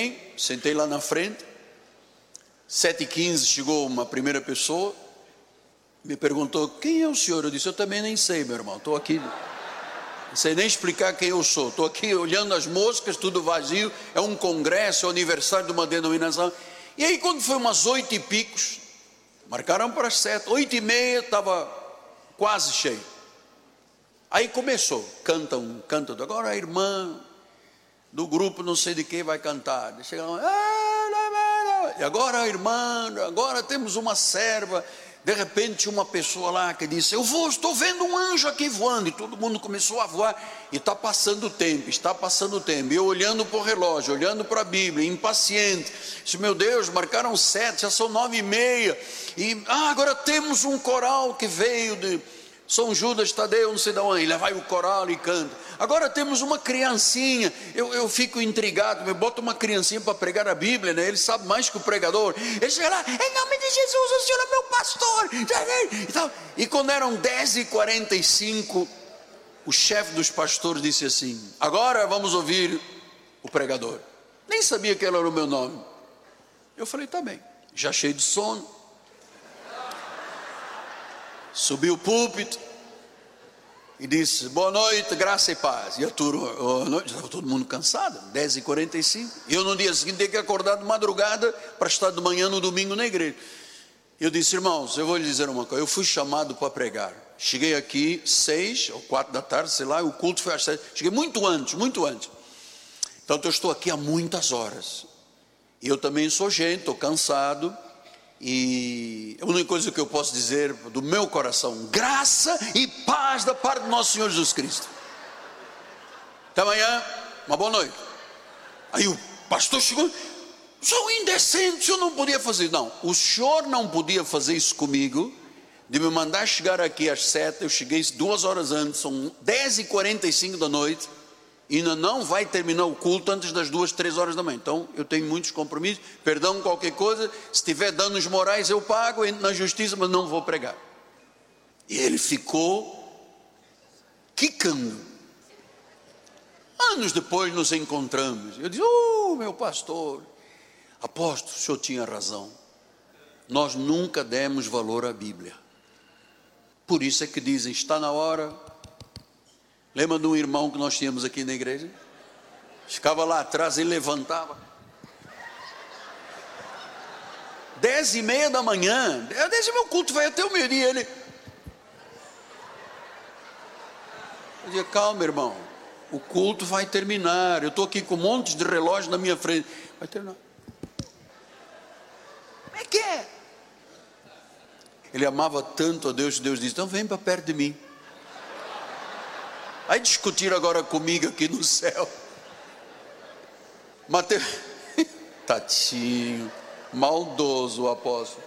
cheguei, sentei lá na frente. 7h15 chegou uma primeira pessoa, me perguntou: quem é o senhor? Eu disse: eu também nem sei, meu irmão, estou aqui, não sei nem explicar quem eu sou, estou aqui olhando as moscas, tudo vazio, é um congresso, é o aniversário de uma denominação. E aí quando foi umas 8 e picos, marcaram para as 7, 8h30 estava quase cheio. Aí começou, canta agora a irmã do grupo não sei de quem vai cantar, chega lá, e agora a irmã, agora temos uma serva. De repente uma pessoa lá que disse: estou vendo um anjo aqui voando. E todo mundo começou a voar. E está passando o tempo. E eu olhando para o relógio, olhando para a Bíblia, impaciente. Disse: meu Deus, marcaram 7, já são 9h30. E agora temos um coral que veio de São Judas Tadeu, não sei de onde. E lá vai o coral e canta. Agora temos uma criancinha. Eu fico intrigado. Eu boto uma criancinha para pregar a Bíblia, né? Ele sabe mais que o pregador. Ele chega lá: em nome de Jesus, o senhor é meu pastor. E quando eram 10h45, o chefe dos pastores disse assim: agora vamos ouvir o pregador. Nem sabia que era o meu nome. Eu falei: tá bem. Já cheio de sono, subi o púlpito e disse: boa noite, graça e paz. E a turma, estava todo mundo cansado, 10h45. E eu no dia seguinte tinha que acordar de madrugada para estar de manhã no domingo na igreja. Eu disse: irmãos, eu vou lhe dizer uma coisa, eu fui chamado para pregar. Cheguei aqui 6 ou 4 da tarde, sei lá, o culto foi às 7. Cheguei muito antes. Então eu estou aqui há muitas horas. E eu também sou gente, estou cansado. E a única coisa que eu posso dizer do meu coração: graça e paz da parte do nosso Senhor Jesus Cristo. Até amanhã, uma boa noite. Aí o pastor chegou: o senhor indecente, o senhor não podia fazer. Não, o senhor não podia fazer isso comigo, de me mandar chegar aqui às 7. Eu cheguei 2 horas antes, são 10h45 da noite. E ainda não vai terminar o culto antes das 2, 3 horas da manhã. Então eu tenho muitos compromissos. Perdão qualquer coisa, se tiver danos morais eu pago, entro na justiça, mas não vou pregar. E ele ficou quicando. Anos depois nos encontramos. Eu disse: meu pastor, apóstolo, o senhor tinha razão. Nós nunca demos valor à Bíblia. Por isso é que dizem: está na hora. Lembra de um irmão que nós tínhamos aqui na igreja? Ficava lá atrás e levantava 10h30 da manhã. Meu culto vai até o meio-dia. Ele dizia: calma, irmão, o culto vai terminar. Eu estou aqui com um monte de relógio na minha frente. Vai terminar. Como é que é? Ele amava tanto a Deus que Deus disse: então vem para perto de mim. Aí discutiram agora comigo aqui no céu. Mateus, tatinho, maldoso o apóstolo.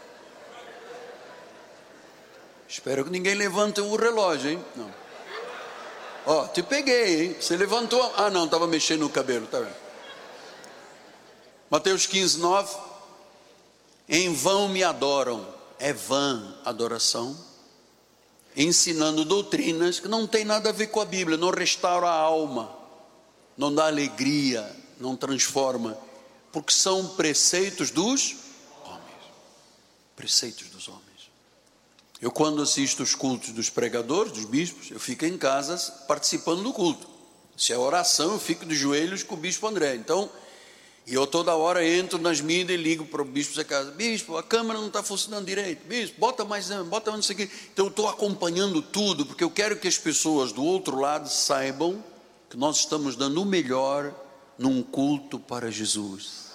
Espero que ninguém levante o relógio, hein? Não. Te peguei, hein? Você levantou. Não, estava mexendo no cabelo, tá vendo? Mateus 15:9. Em vão me adoram. É vã adoração, ensinando doutrinas que não tem nada a ver com a Bíblia, não restaura a alma, não dá alegria, não transforma, porque são preceitos dos homens. Preceitos dos homens. Eu, quando assisto os cultos dos pregadores, dos bispos, eu fico em casa participando do culto. Se é oração, eu fico de joelhos com o bispo André. Então, e eu toda hora entro nas mídias e ligo para o bispo da casa: bispo, a câmera não está funcionando direito, bispo, bota mais não sei o quê. Então eu estou acompanhando tudo, porque eu quero que as pessoas do outro lado saibam que nós estamos dando o melhor num culto para Jesus.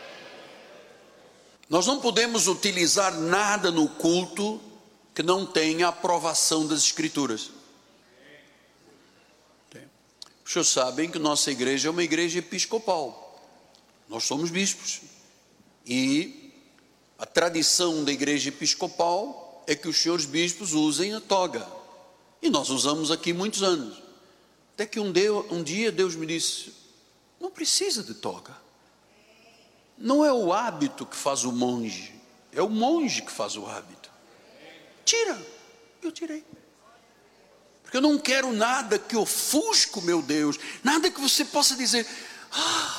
Nós não podemos utilizar nada no culto que não tenha a aprovação das Escrituras. Os senhores sabem que nossa igreja é uma igreja episcopal. Nós somos bispos. E a tradição da igreja episcopal é que os senhores bispos usem a toga. E nós usamos aqui muitos anos. Até que um dia Deus me disse: não precisa de toga. Não é o hábito que faz o monge, é o monge que faz o hábito. Tira. Eu tirei. Porque eu não quero nada que ofusque o meu Deus. Nada que você possa dizer: